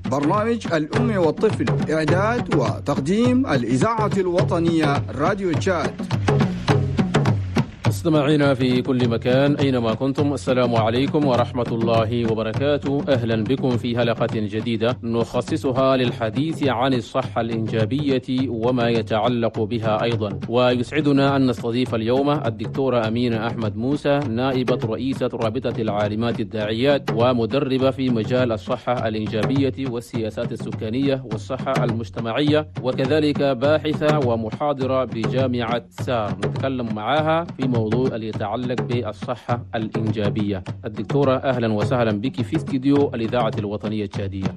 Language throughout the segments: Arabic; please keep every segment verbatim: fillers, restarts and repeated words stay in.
برنامج الأم والطفل، إعداد وتقديم الإذاعة الوطنية راديو تشاد. مستمعينا في كل مكان أينما كنتم، السلام عليكم ورحمة الله وبركاته. أهلا بكم في حلقة جديدة نخصصها للحديث عن الصحة الإنجابية وما يتعلق بها أيضا. ويسعدنا أن نستضيف اليوم الدكتورة أمينة أحمد موسى، نائبة رئيسة رابطة العالمات الداعيات ومدربة في مجال الصحة الإنجابية والسياسات السكانية والصحة المجتمعية، وكذلك باحثة ومحاضرة بجامعة سار. نتكلم معها في موضوع اللي يتعلق بالصحة الإنجابية. الدكتورة أهلا وسهلا بك في استديو الإذاعة الوطنية التشادية.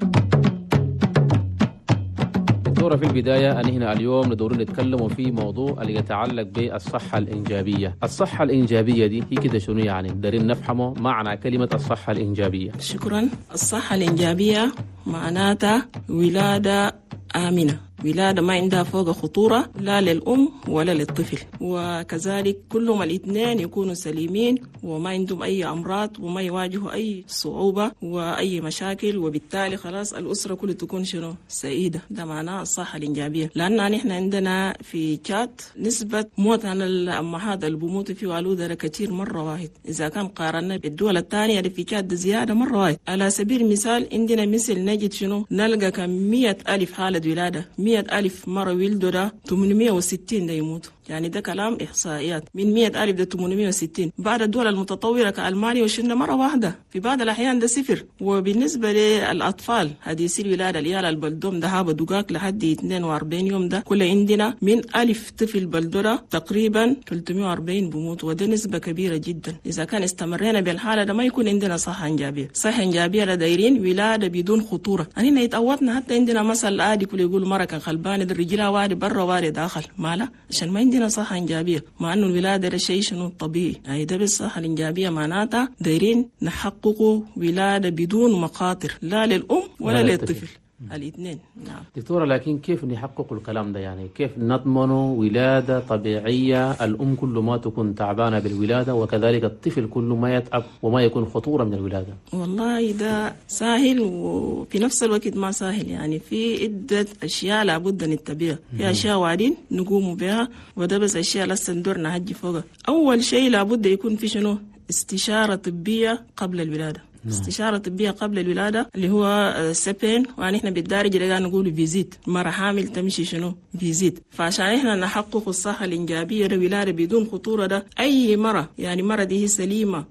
دكتورة، في البداية أن هنا اليوم ندور نتكلم في موضوع اللي يتعلق بالصحة الإنجابية. الصحة الإنجابية دي هي كده شنو يعني؟ دارين نفهمه معنى كلمة الصحة الإنجابية. شكرا. الصحة الإنجابية معناتها ولادة آمنة، ولادة ما عندها فوق خطورة لا للأم ولا للطفل، وكذلك كلهم الاثنين يكونوا سليمين وما عندهم أي أمراض وما يواجهوا أي صعوبة وأي مشاكل، وبالتالي خلاص الأسرة كلها تكون شنو سعيدة. ده معناه الصحة الإنجابية. لأن نحن عندنا في تشاد نسبة موت عن الأمهات اللي بيموتوا في والودة كتير مرة واحد، إذا كان قارنا بالدول الثانية اللي في تشاد زيادة مرة واحد. على سبيل المثال عندنا مثل نجد شنو نلقى كم مية ألف حالة ولادة، مية ألف مرة ولدوا ده ثمانمية وستين ده يموتوا. يعني ده كلام إحصائيات من مية ألف ده ثمانمية وستين. بعد الدول المتطورة كألمانيا وشلنا مرة واحدة، في بعض الأحيان ده صفر. وبالنسبة للأطفال حديث الولادة العيال البلدوم ده هابا دقاق لحد اثنين وأربعين يوم، ده كل عندنا من ألف طفل بلدورة تقريبا ثلاثمية وأربعين بموت، وده نسبة كبيرة جدا. إذا كان استمرينا بالحالة ده ما يكون عندنا صحة إنجابية. صحة إنجابية لدايرين ولادة بدون خطورة. أننا يتقوتنا حتى عندنا مثل عادي كل يقول مرة كان خلبانة ده الرجال واري برا واري داخل مالا، عشان ما عندنا صحة إنجابية، مع أنه الولادة ده شيء شنو طبيعي. يعني ده بالصحة الإنجابية معناتها دايرين نحققوا ولادة بدون مخاطر لا للأم ولا للطفل، الاثنين. نعم دكتورة، لكن كيف نحقق الكلام ده؟ يعني كيف نضمن ولادة طبيعية الأم كل ما تكون تعبانة بالولادة وكذلك الطفل كل ما يتعب وما يكون خطورة من الولادة؟ والله ده سهل وفي نفس الوقت ما سهل. يعني في عدة أشياء لابد نتبعها، في أشياء وعدين نقوم بها، وده بس أشياء لسه ندورنا هجي فوقها. أول شيء لابد يكون في شنو استشارة طبية قبل الولادة. استشارة طبية قبل الولادة اللي هو سبين، ونحن بالدارجة اللي قاعد نقول فيزيت. مرة حامل تمشي شنو فيزيت. فعشان احنا نحقق الصحة الإنجابية للولادة بدون خطورة، ده أي مرة يعني مرة دي هي سليمة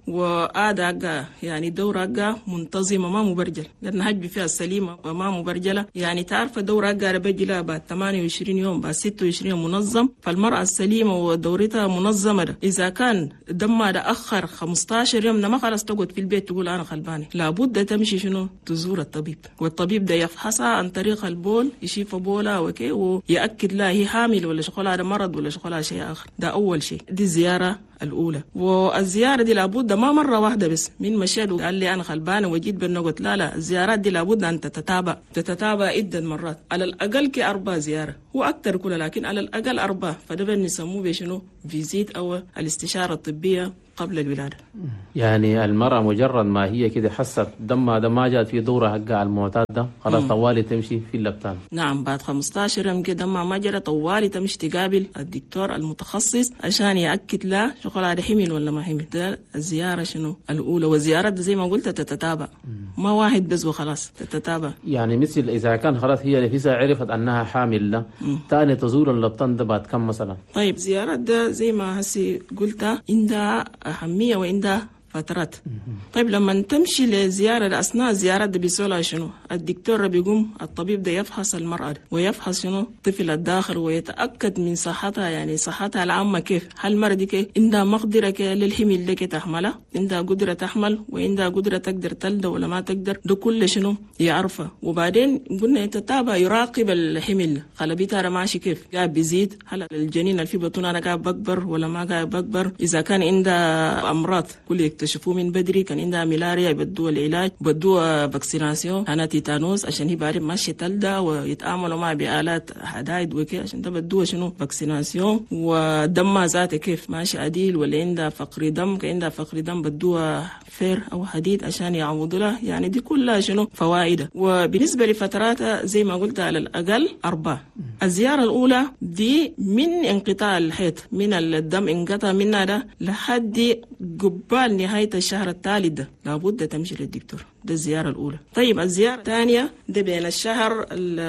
وآداء يعني دورة منتظمة ما مبرجل، لأن هجب فيها السليمة وما مبرجلة. يعني تعرف دورة بجلها بعد ثمانية وعشرين يوم بعد ستة وعشرين يوم منظم. فالمرأة السليمة ودورتها منظمة ده إذا كان دمها ده أخر خمسة عشر يوم ده ما خلاص تقعد في البيت تقول أنا خلبانة، لابد تمشي شنو تزور الطبيب، والطبيب ده يفحصها عن طريق البول، يشوف بولها وكي ويأكد لها هي حامل ولا شغلها ده مرض ولا شغلها شيء آخر. ده أول شيء، دي الزيارة الأولى. والزيارة دي لابد ما مرة واحدة بس، من مشيت وقال لي أنا خلبانة وجيت بالنقط، لا لا، الزيارات دي لابد أن تتتابع تتتابع عدة مرات، على الأقل كأربع زيارة وأكثر كلها، لكن على الأقل أربع. فده بنسموه بشنو فيزيت أو الاستشارة الطبية قبل الولادة. يعني المرأة مجرد ما هي كده حست دمها ده ما جات في دورة حقها المعتاد ده خلاص طوالي تمشي في اللبتان. نعم، بعد خمسة عشر يوم كده دمها ما جرى طوالي تمشي تقابل الدكتور المتخصص عشان يأكد لا شغل على حمل ولا ما حمل. ده الزيارة شنو الأولى. والزيارات زي ما قلت تتتابع، ما واحد بس وخلاص، تتتابع. يعني مثل إذا كان خلاص هي نفسها عرفت أنها حامل لا تاني تزور اللبتان ده بعد كم مثلا؟ طيب زيارات ده زي ما هسي قلتها عندها أهمية وعندها فترات. طيب لما تمشي لزيارة أثناء الزيارات ده بيسولها شنو الدكتور بيقوم الطبيب ده يفحص المرأة ويفحص شنو طفل الداخل ويتأكد من صحتها، يعني صحتها العامة كيف، هل المرأة دي كيف عندها مقدرة للحمل ده كي تحملها، عندها قدرة تحمل وعندها قدرة تقدر تلد ولا ما تقدر، ده كله شنو يعرفها. وبعدين قلنا يتتابع يراقب الحمل خلبيتها ماشي كيف، قاعد بيزيد، هل الجنين اللي في بطنها قاعد بكبر ولا ما قاعد بكبر، إذا كان عندها أمراض كل يكتشفوه من بدري. كان عندها ملاريا يبدوها العلاج، بدوها فاكسيناسيون، أنا تيتانوس عشان هي بارد ماشي تلدا ويتعاملوا معها بآلات حدايد وكده عشان تبدوها شنو فاكسيناسيون. ودمها ذاته كيف ماشي عديل ولا عندها فقر دم، كان عندها فقر دم بدوها فير أو حديد عشان يعوضوا لها. يعني دي كلها شنو فوائد. وبالنسبة لفتراتها زي ما قلت على الأقل أربعة. الزيارة الأولى دي من انقطاع الحيض، من الدم انقطع منها ده لحد قبال نهاية الشهر الثالث ده لابد تمشي للدكتور. ده الزيارة الأولى. طيب الزيارة الثانية ده بين الشهر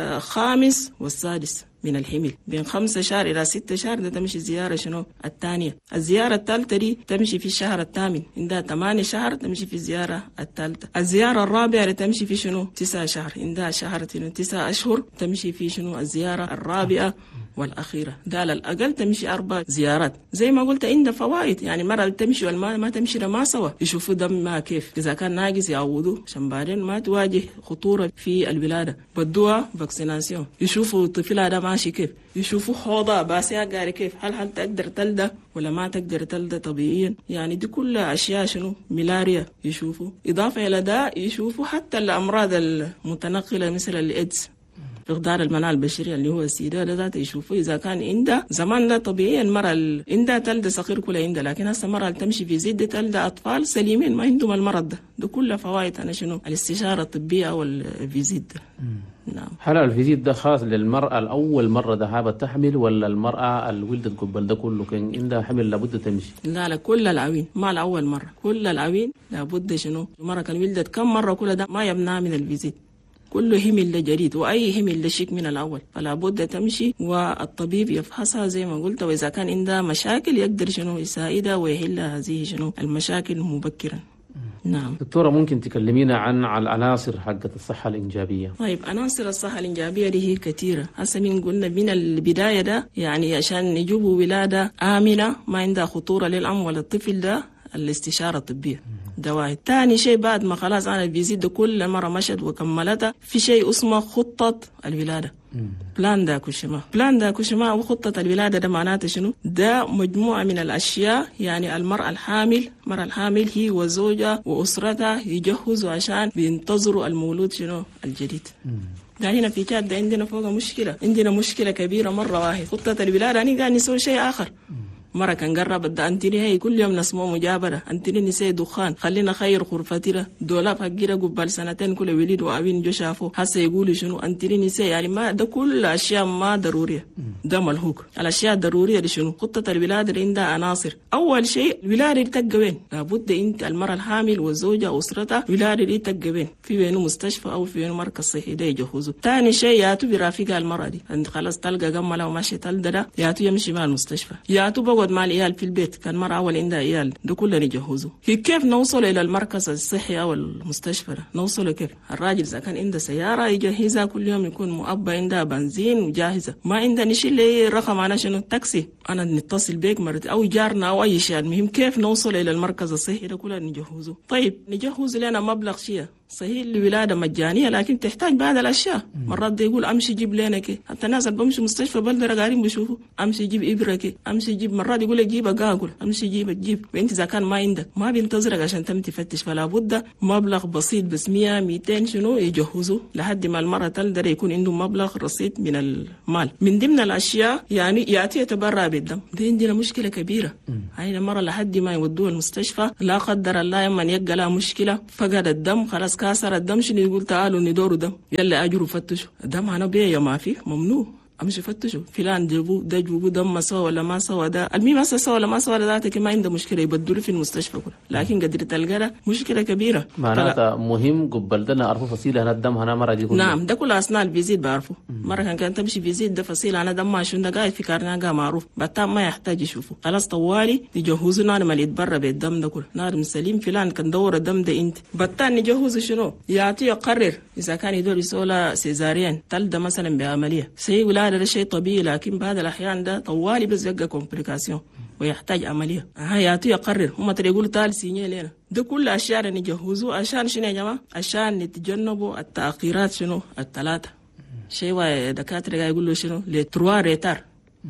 الخامس والسادس من الحمل، بين خمسة شهر إلى ستة شهر ده تمشي الزيارة شنو الثانية. الزيارة الثالثة دي تمشي في الشهر الثامن، عندها ثمانية شهر تمشي في الزيارة الثالثة. الزيارة الرابعة تمشي في شنو تسعة شهر، عندها شهر تسعة أشهر تمشي في شنو الزيارة الرابعة والأخيرة. ده على الأقل تمشي أربع زيارات. زي ما قلت عندها فوائد، يعني مرة تمشي والما ما تمشي ما سوا، يشوفوا دمها كيف، إذا كان ناقص يعوضوه عشان بعدين ما تواجه خطورة في الولادة. بدوها فاكسيناسيون، يشوفوا طفلها ده ماشي كيف، يشوفوا حوضها باسها قاري كيف، هل هل تقدر تلدى ولا ما تقدر تلدى طبيعيا. يعني دي كلها أشياء شنو ملاريا يشوفوا. إضافة إلى ده يشوفوا حتى الأمراض المتنقلة مثل الإيدز، فقدان المناعة البشرية اللي هو السيدة ده ذاته يشوفوا إذا كان عندها زمان ده طبيعيا مرة عندها تلدى صغير كلها عندها، لكن هسه مرة تمشي في زيد تلدى أطفال سليمين ما عندهم المرض ده. ده كلها فوائد أنا شنو الاستشارة الطبية أو الفيزيت ده. نعم. هل الفيزيت ده خاص للمرأة الأول مرة ذهبت تحمل ولا المرأة اللي ولدت قبل ده كله كان عندها حمل لابد تمشي؟ لا لا كل العوين، ما الأول مرة، كل العوين لابد شنو مرة كان ولدت كم مرة كل ده ما يمنع من الفيزيت. كله همل ده جديد وأي همل ده شيك من الأول، فلا بد تمشي والطبيب يفحصها زي ما قلت، وإذا كان عندها مشاكل يقدر شنو يساعدها ويحل هذه شنو المشاكل مبكرا. نعم. دكتورة ممكن تكلمينا عن العناصر حقة الصحة الإنجابية؟ طيب عناصر الصحة الإنجابية دي هي كثيرة. هسه من قلنا من البداية ده يعني عشان نجيبوا ولادة آمنة ما عندها خطورة للأم ولا الطفل ده الاستشارة الطبية ده واحد. تاني شيء بعد ما خلاص أنا بيزيد ده كل مرة مشت وكملتها في شيء اسمه خطة الولادة. بلان دا كوشما بلان دا كوشما وخطة الولادة ده معناته شنو؟ ده مجموعة من الأشياء يعني المرأة الحامل المرأة الحامل هي وزوجها وأسرتها يجهزوا عشان بينتظروا المولود شنو الجديد. ده هنا في تشاد ده عندنا فوق مشكلة، عندنا مشكلة كبيرة مرة واحد. خطة الولادة يعني قاعد نسوي شيء آخر. مرة كان قرب ده أنتني هي كل يوم نسمو مجابرة، أنتني نسي دخان، خلينا خير غرفتنا دولاب حقيرة قبال سنتين كل وليد وعوين جو شافوا هسه يقولوا شنو أنتني نسي. يعني ما ده كل أشياء ما ضرورية، ده ملهوك. الأشياء الضرورية دي شنو؟ خطة الولادة عندها عناصر. أول شيء الولادة دي تبقى وين؟ لابد أنت المرأة الحامل والزوجة وأسرتها الولادة دي تبقى وين؟ في وينه مستشفى أو في وينه مركز صحي ده يجهزوا. ثاني شيء ياتوا برافقها المرأة دي، أنت خلاص تلقى جملة وماشي تلقى ده ياتوا يمشي مع المستشفى، ياتوا مع العيال في البيت. كان مرة أول عندها عيال ده كله نجهزه. كيف نوصل إلى المركز الصحي أو المستشفى؟ نوصل كيف؟ الراجل إذا كان عنده سيارة يجهزها كل يوم، يكون مؤبى عندها بنزين وجاهزة. ما عندها نشيل لي رقم أنا شنو تاكسي أنا نتصل بيك مرت أو جارنا أو أي شيء. المهم كيف نوصل إلى المركز الصحي ده كله نجهزه. طيب نجهز لنا مبلغ شيء صحيح الولادة مجانية لكن تحتاج بعض الأشياء. مرات دي يقول أمشي جيب لنا كي، حتى الناس اللي بمشي مستشفى بلدرة قاعدين بيشوفوا أمشي جيب إبرة كي، أمشي جيب. مرات يقول لك جيب قاقل، أمشي جيب تجيب. وأنت إذا كان ما عندك ما بينتظرك عشان تم تفتش، فلا بد مبلغ بسيط بس مية ميتين شنو يجهزوا لحد ما المرأة تقدر يكون عنده مبلغ رصيد من المال. من ضمن الأشياء يعني يأتي يتبرع بالدم، دي عندنا مشكلة كبيرة. هاي المرة لحد ما يودوها المستشفى لا قدر الله يمن يلقى لها مشكلة فقد الدم خلاص كاسر الدم شنو يقول تعالوا ندوروا دم يلا اجروا فتشوا الدم. انا بيه ما في ممنوع امشي فتشوا فلان جابوا ده جابوا دم سوا ولا ما سوا. ده المهم هسه سوا ولا ما سوا ذاتك ما عنده مشكله يبدلوا في المستشفى كله، لكن قدر تلقى مشكله كبيره. معناتها مهم قبل ده نعرفوا فصيله انا الدم انا مره دي كلها. نعم ده كله اثناء الفيزيت بعرفوا. مره كان كانت تمشي فيزيت ده فصيله انا دم ما شنو ده قاعد في كارناقه معروف بتاع ما يحتاج يشوفوا خلاص طوالي يجهزوا نار ما يتبرى بالدم ده كله. نار سليم فلان كان دور الدم ده انت بتاع نجهز شنو يعطي يقرر اذا كان يدور يسولا سيزاريان تلده مثلا بعمليه سي ولاده ده شيء طبيعي، لكن بعض الأحيان ده طوالي بس يبقى كومبليكاسيون ويحتاج عملية. هياتو يقرر هم ترى يقولوا تعال سينيه لنا. ده كل أشياء نجهزوا عشان شنو يا جماعة؟ عشان نتجنبوا التأخيرات شنو الثلاثة. شيء دكاترة يقولوا شنو لتروا ريتار.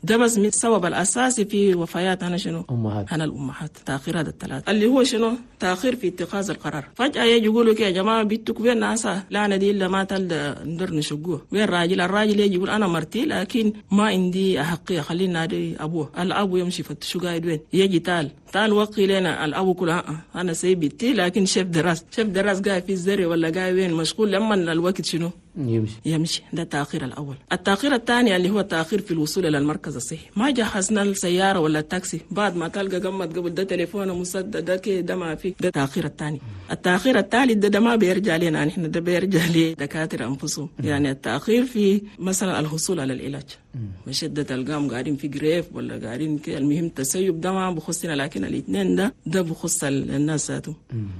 ده بس من السبب الأساسي في وفيات أنا شنو أمهات أنا الأمهات. تأخير هذا الثلاثة اللي هو شنو تأخير في اتخاذ القرار. فجأة يجي يقولوا يا جماعة بيتك وين ناسا لا أنا دي إلا ما تل ندر نشقوه وين الراجل. الراجل يجي يقول أنا مرتي لكن ما عندي أحقية خلينا نادي أبوه. الأبو يمشي فتشو قاعد وين يجي تال تعال وقي لنا. الأبو كله أنا سيبتي لكن شاف دراس شاف دراس قاعد في الزرع ولا قاعد وين مشغول لما الوقت شنو يمشي يمشي. ده التأخير الأول. التأخير الثاني اللي هو التأخير في الوصول إلى المركز الصحي. ما جهزنا السيارة ولا التاكسي بعد ما تلقى قمت قبل ده تليفون مسدد ده كده ده ما في. ده التأخير الثاني. التأخير الثالث ده, ده ما بيرجع لنا نحن ده بيرجع لدكاترة أنفسهم. يعني التأخير في مثلا الحصول على العلاج مشدة القام قاعدين في جريف ولا قاعدين كده المهم تسيب ده ما بخصنا لكن الاثنين ده ده بخص الناس ذاتهم.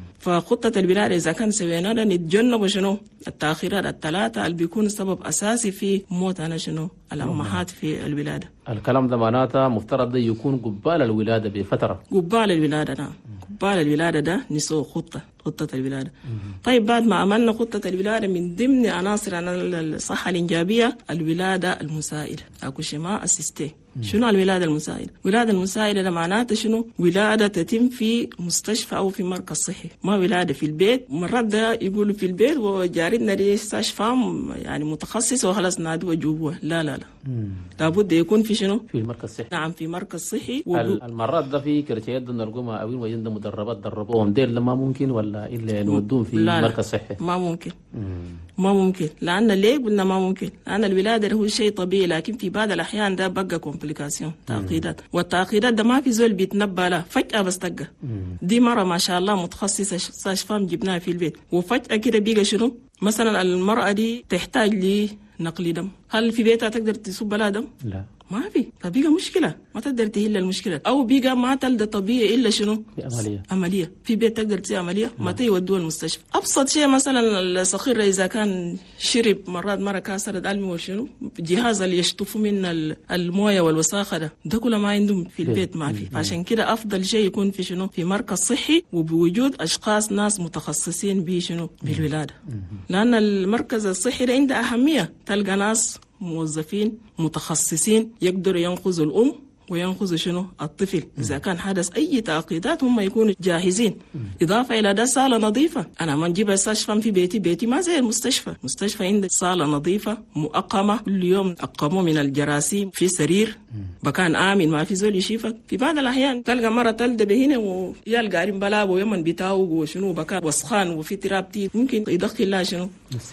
فخطة الولادة إذا كان سوينا ده نتجنب شنو التأخيرات الثلاثة اللي بيكون سبب أساسي في موت أنا شنو الأمهات في الولادة. الكلام ده معناته مفترض ده يكون قبال الولادة بفترة. قبال الولادة نعم. قبال الولادة ده نسوي خطة خطة الولادة. طيب بعد ما عملنا خطة الولادة من ضمن عناصر الصحة الإنجابية الولادة المساعدة أكو شما أسيستي. شنو الولادة المساعدة؟ الولادة المساعدة ده معناته شنو؟ ولادة تتم في مستشفى أو في مركز صحي، ما ولادة في البيت. مرات ده يقولوا في البيت وجارتنا دي مستشفى يعني متخصص وخلاص نادوا وجوبوها. لا لا لا مم. لابد يكون في شنو؟ في المركز الصحي. نعم في مركز صحي. المرات ده في كرتيات نلقوها أوين وين مدربات دربوهم ديل ما ممكن ولا إلا نودون في لا مركز صحي؟ ما ممكن. مم. ما ممكن. لأن ليه قلنا ما ممكن؟ لأن الولادة هو شيء طبيعي لكن في بعض الأحيان ده بقى كومبليكاسيون تعقيدات. والتعقيدات ده ما في زول بيتنبأ له فجأة بس تلقى دي مرة ما شاء الله متخصصة استشفاء جبناها في البيت وفجأة كده بيجي شنو؟ مثلا المرأة دي تحتاج لنقل دم، هل في بيتها تقدر تصب لها دم؟ لا ما في. فبيجا مشكلة ما تقدر تهل المشكلة. أو بيجا ما تلد طبيعي إلا شنو؟ عملية. عملية في بيت تقدر تسوي عملية ما تودوه المستشفى. أبسط شيء مثلا الصغير إذا كان شرب مرات مرة كاسرة قلبي وشنو جهاز اللي يشطفوا من الموية والوساخة ده ده كله ما عندهم في البيت ما في. فعشان كده أفضل شيء يكون في شنو في مركز صحي وبوجود أشخاص ناس متخصصين بشنو بالولادة. لأن المركز الصحي ده عنده أهمية. تلقى ناس موظفين متخصصين يقدروا ينقذوا الأم وينقذوا شنو الطفل. إذا كان حدث أي تعقيدات هم يكونوا جاهزين. إضافة إلى ده صالة نظيفة. أنا ما نجيب استشفى في بيتي بيتي ما زي المستشفى. المستشفى عندك صالة نظيفة مؤقمة كل يوم أقموا من الجراثيم في سرير مكان آمن ما في زول يشيفك. في بعض الأحيان تلقى مرة تلد بهنا ويال قارين بلاب ويمن بتاوق وشنو بكان وسخان وفي تراب تي ممكن يدخل لها شنو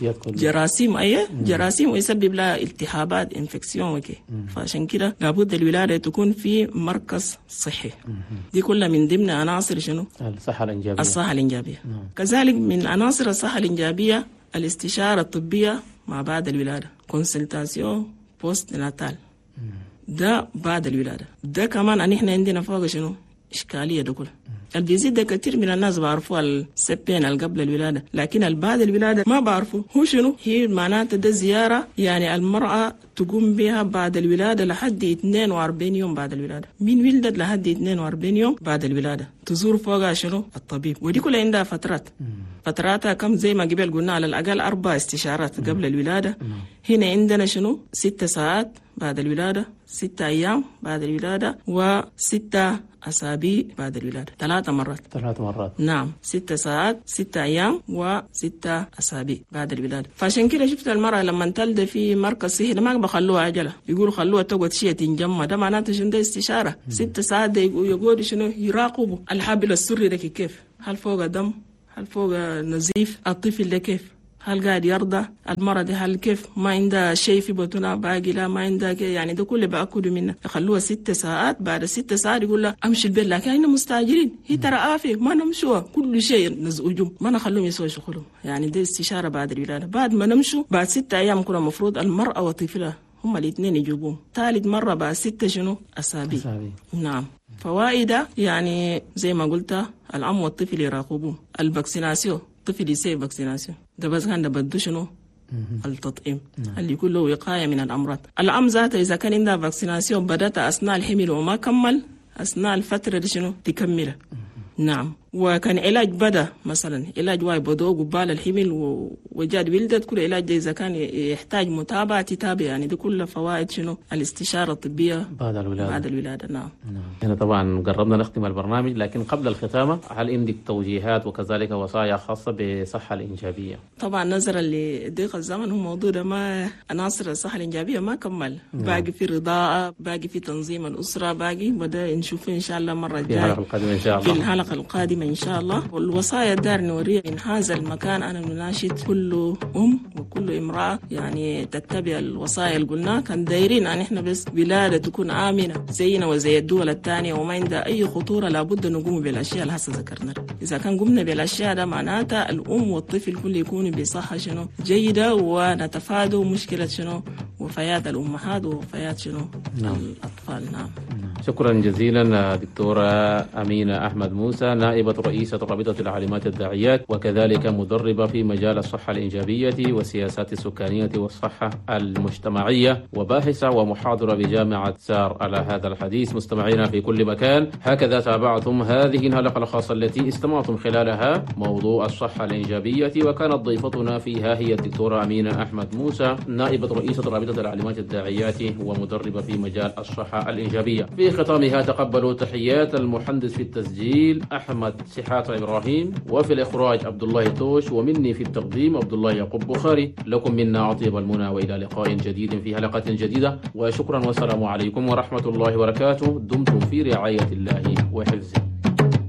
جراثيم. أيه جراثيم ويسبب لها التهابات انفكسيون وكي. فعشان كده لابد الولادة تكون في مركز صحي. دي كلها من ضمن عناصر شنو الصحة الإنجابية. الصحة الإنجابية. نعم. كذلك من عناصر الصحة الإنجابية الاستشارة الطبية ما بعد الولادة كونسلتاسيون بوست ناتال. ده بعد الولادة ده كمان أن إحنا عندنا فوق شنو إشكالية ده كله. اللي بيزيد ده كتير من الناس بعرفوا السبين اللي قبل الولادة لكن البعد الولادة ما بعرفوا هو شنو. هي معناته ده زيارة يعني المرأة تقوم بها بعد الولادة لحد اثنين وأربعين يوم بعد الولادة. من ولدت لحد اثنين وأربعين يوم بعد الولادة تزور فوقها شنو الطبيب. ودي كلها عندها فترات. فتراتها كم زي ما قبل قلنا على الأقل أربع استشارات قبل الولادة. هنا عندنا شنو ستة ساعات بعد الولادة، ستة أيام بعد الولادة، وستة أسابيع بعد الولادة. ثلاثة مرات ثلاث مرات نعم. ستة ساعات ستة أيام وستة أسابيع بعد الولادة. فعشان كده شفت المرأة لما تلد في مركز صحي ما بخلوها عجلة يقولوا خلوها تقعد شيء تنجمع. ده معناته شنو ده استشارة. ستة ساعات ده يقعدوا شنو يراقبوا الحبل السري ده كيف، هل فوق دم، هل فوق نزيف، الطفل ده كيف، هل قاعد يرضى، المرة دي هل كيف ما عندها شيء في بطنها باقي، لا ما عندها كي. يعني ده كله بأكدوا منه. يخلوها ست ساعات. بعد ست ساعات يقول لها أمشي البيت لكن إحنا مستعجلين هي ترى آفة ما نمشوا كل شيء نزوجهم ما نخلوهم يسوي شغلهم. يعني ده استشارة بعد الولادة. بعد ما نمشوا بعد ستة أيام كنا مفروض المرأة وطفلها هم الاثنين يجيبوهم. ثالث مرة بعد ستة شنو أسابيع. نعم. فوائد يعني زي ما قلت الأم والطفل يراقبوه. الفاكسيناسيون الطفل يسوي فاكسيناسيون ده بس كان ده بده شنو التطعيم اللي يكون له وقاية من الأمراض. الأم ذاتها إذا كان عندها فاكسيناسيون بدأت أثناء الحمل وما كمل أثناء الفترة دي شنو تكمله. نعم. وكان علاج بدا مثلا علاج واي بدو قبال الحمل وجاد ولدت، كل علاج ده اذا كان يحتاج متابعه تتابع، يعني دي كلها فوائد شنو الاستشاره الطبيه بعد الولاده. بعد الولاده. نعم. نعم. هنا طبعا قربنا نختم البرنامج، لكن قبل الختامه هل عندك توجيهات وكذلك وصايا خاصه بالصحه الانجابيه؟ طبعا نظرا لضيق الزمن هو موضوع ده ما عناصر الصحه الانجابيه ما كمل. نعم. باقي في رضاعه، باقي في تنظيم الاسره، باقي بدا نشوفه ان شاء الله المره الجايه في الحلقه القادمه ان شاء الله. في الحلقه القادمه ان شاء الله. والوصايا دار نوريها من هذا المكان. انا نناشد كل ام وكل امراه يعني تتبع الوصايا اللي قلناها. كان دايرين ان احنا بس ولاده تكون امنه زينا وزي الدول الثانيه وما عندها اي خطوره، لابد نقوم بالاشياء اللي هسه ذكرنا. اذا كان قمنا بالاشياء ده معناتها الام والطفل كل يكونوا بصحه شنو جيده، ونتفادى مشكله شنو وفيات الامهات ووفيات شنو نعم. الاطفال. نعم. شكرا جزيلا دكتورة أمينة أحمد موسى، نائبة رئيسة رابطة العالمات الداعيات وكذلك مدربة في مجال الصحة الإنجابية والسياسات السكانية والصحة المجتمعية، وباحثة ومحاضرة بجامعة سار على هذا الحديث. مستمعينا في كل مكان، هكذا تابعتم هذه الحلقة الخاصة التي استمعتم خلالها موضوع الصحة الإنجابية، وكانت ضيفتنا فيها هي الدكتورة أمينة أحمد موسى، نائبة رئيسة رابطة العالمات الداعيات ومدربة في مجال الصحة الإنجابية. في ختامها تقبلوا تحيات المهندس في التسجيل أحمد سحات إبراهيم، وفي الإخراج عبد الله توش، ومني في التقديم عبد الله يعقوب بخاري. لكم منا أطيب المنى وإلى لقاء جديد في حلقة جديدة، وشكرا والسلام عليكم ورحمة الله وبركاته. دمتم في رعاية الله وحفظه.